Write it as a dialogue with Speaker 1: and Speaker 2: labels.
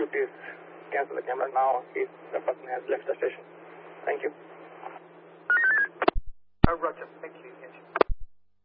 Speaker 1: please cancel the camera now if the person has left the station.